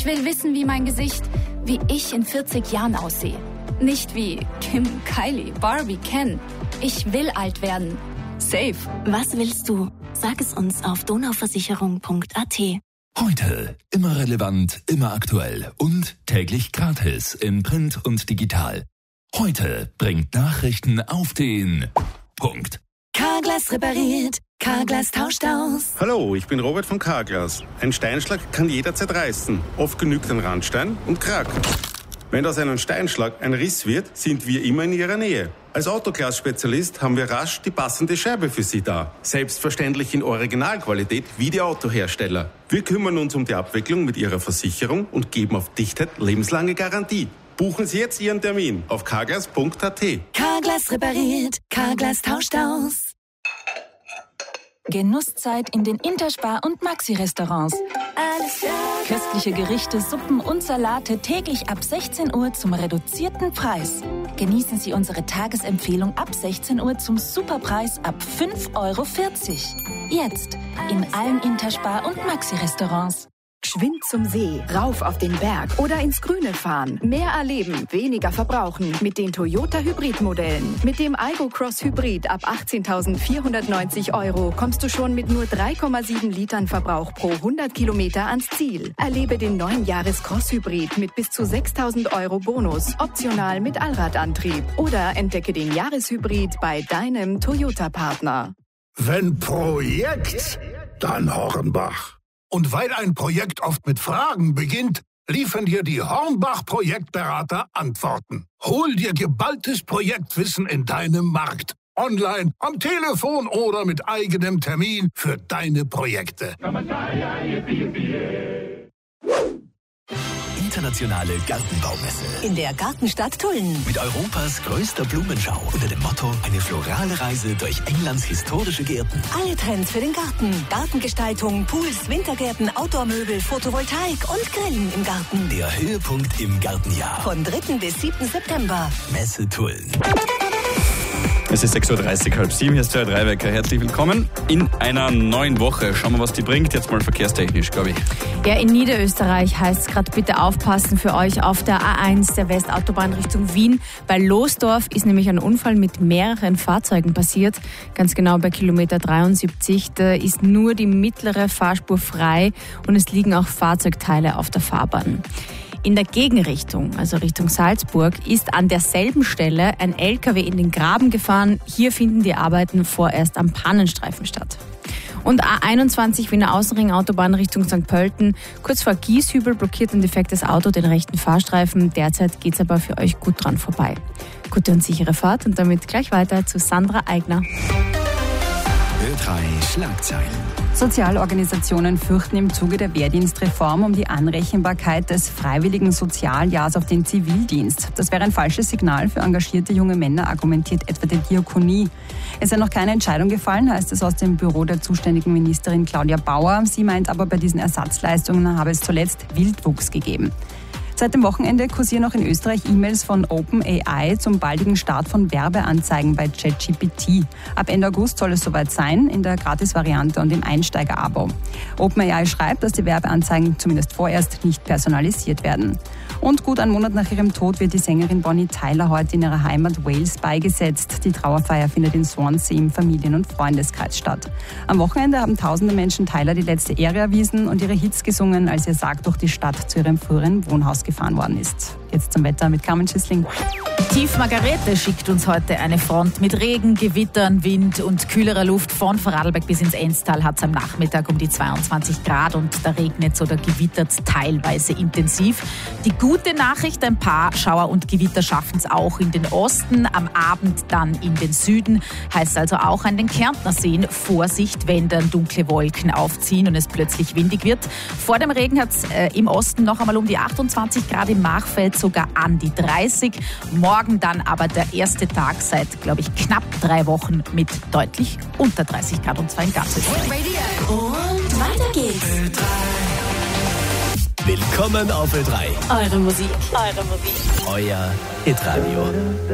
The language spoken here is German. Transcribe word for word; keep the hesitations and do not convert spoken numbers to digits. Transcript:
will wissen, wie mein Gesicht, wie ich in vierzig Jahren aussehe. Nicht wie Kim, Kylie, Barbie, Ken. Ich will alt werden. Safe. Was willst du? Sag es uns auf donauversicherung punkt a t. Heute immer relevant, immer aktuell und täglich gratis in Print und digital. Heute bringt Nachrichten auf den Punkt. Carglass repariert, Carglass tauscht aus. Hallo, ich bin Robert von Carglass. Ein Steinschlag kann jederzeit reißen. Oft genügt ein Randstein und krack. Wenn aus einem Steinschlag ein Riss wird, sind wir immer in Ihrer Nähe. Als Autoglas-Spezialist haben wir rasch die passende Scheibe für Sie da. Selbstverständlich in Originalqualität wie die Autohersteller. Wir kümmern uns um die Abwicklung mit Ihrer Versicherung und geben auf Dichtheit lebenslange Garantie. Buchen Sie jetzt Ihren Termin auf carglass punkt a t. Carglass repariert, Carglass tauscht aus. Genusszeit in den Interspar- und Maxi-Restaurants. Alles klar. Köstliche Gerichte, Suppen und Salate täglich ab sechzehn Uhr zum reduzierten Preis. Genießen Sie unsere Tagesempfehlung ab sechzehn Uhr zum Superpreis ab fünf Euro vierzig. Jetzt in allen Interspar- und Maxi-Restaurants. Geschwind zum See, rauf auf den Berg oder ins Grüne fahren. Mehr erleben, weniger verbrauchen mit den Toyota Hybrid-Modellen. Mit dem Aygo Cross Hybrid ab achtzehntausendvierhundertneunzig Euro kommst du schon mit nur drei Komma sieben Litern Verbrauch pro hundert Kilometer ans Ziel. Erlebe den neuen Jahres Cross Hybrid mit bis zu sechstausend Euro Bonus, optional mit Allradantrieb. Oder entdecke den Jahreshybrid bei deinem Toyota-Partner. Wenn Projekt, dann Hornbach. Und weil ein Projekt oft mit Fragen beginnt, liefern dir die Hornbach-Projektberater Antworten. Hol dir geballtes Projektwissen in deinem Markt. Online, am Telefon oder mit eigenem Termin für deine Projekte. Internationale Gartenbaumesse. In der Gartenstadt Tulln. Mit Europas größter Blumenschau unter dem Motto eine florale Reise durch Englands historische Gärten. Alle Trends für den Garten. Gartengestaltung, Pools, Wintergärten, Outdoor-Möbel, Photovoltaik und Grillen im Garten. Der Höhepunkt im Gartenjahr. Von dritten bis siebten September. Messe Tulln. Es ist sechs Uhr dreißig, halb sieben, hier ist der Dreiwecker. Herzlich willkommen in einer neuen Woche. Schauen wir, was die bringt. Jetzt mal verkehrstechnisch, glaube ich. Ja, in Niederösterreich heißt es gerade bitte aufpassen für euch auf der A eins der Westautobahn Richtung Wien. Bei Losdorf ist nämlich ein Unfall mit mehreren Fahrzeugen passiert. Ganz genau bei Kilometer dreiundsiebzig. Da ist nur die mittlere Fahrspur frei und es liegen auch Fahrzeugteile auf der Fahrbahn. In der Gegenrichtung, also Richtung Salzburg, ist an derselben Stelle ein L K W in den Graben gefahren. Hier finden die Arbeiten vorerst am Pannenstreifen statt. Und A einundzwanzig Wiener Außenring Autobahn Richtung Sankt Pölten. Kurz vor Gieshübel blockiert ein defektes Auto den rechten Fahrstreifen. Derzeit geht's aber für euch gut dran vorbei. Gute und sichere Fahrt und damit gleich weiter zu Sandra Eigner. Ö drei Schlagzeilen. Sozialorganisationen fürchten im Zuge der Wehrdienstreform um die Anrechenbarkeit des freiwilligen Sozialjahrs auf den Zivildienst. Das wäre ein falsches Signal für engagierte junge Männer, argumentiert etwa die Diakonie. Es sei noch keine Entscheidung gefallen, heißt es aus dem Büro der zuständigen Ministerin Claudia Bauer. Sie meint aber, bei diesen Ersatzleistungen habe es zuletzt Wildwuchs gegeben. Seit dem Wochenende kursieren auch in Österreich E-Mails von OpenAI zum baldigen Start von Werbeanzeigen bei ChatGPT. Ab Ende August soll es soweit sein, in der Gratis-Variante und im Einsteiger-Abo. OpenAI schreibt, dass die Werbeanzeigen zumindest vorerst nicht personalisiert werden. Und gut einen Monat nach ihrem Tod wird die Sängerin Bonnie Tyler heute in ihrer Heimat Wales beigesetzt. Die Trauerfeier findet in Swansea im Familien- und Freundeskreis statt. Am Wochenende haben tausende Menschen Tyler die letzte Ehre erwiesen und ihre Hits gesungen, als ihr Sarg durch die Stadt zu ihrem früheren Wohnhaus gefahren worden ist. Jetzt zum Wetter mit Carmen Schissling. Tief Margarete schickt uns heute eine Front mit Regen, Gewittern, Wind und kühlerer Luft. Von Vorarlberg bis ins Enstal hat es am Nachmittag um die zweiundzwanzig Grad und da regnet oder gewittert teilweise intensiv. Die gute Nachricht, ein paar Schauer und Gewitter schaffen es auch in den Osten, am Abend dann in den Süden. Heißt also auch an den Kärntner Seen Vorsicht, wenn dann dunkle Wolken aufziehen und es plötzlich windig wird. Vor dem Regen hat es äh, im Osten noch einmal um die achtundzwanzig Grad, im Machfeld sogar an die dreißig. Morgen dann aber der erste Tag seit, glaube ich, knapp drei Wochen mit deutlich unter dreißig Grad und zwar in ganz Österreich. Und weiter geht's. Ö drei. Willkommen auf Ö drei. Eure Musik. Eure Musik. Euer Hitradio.